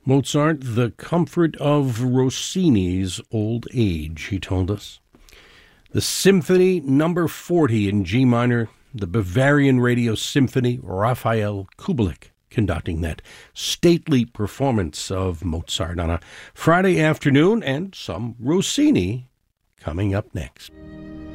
Mozart, the comfort of Rossini's old age, he told us. The Symphony Number 40 in G minor, the Bavarian Radio Symphony, Raphael Kubelik conducting that stately performance of Mozart on a Friday afternoon, and some Rossini coming up next.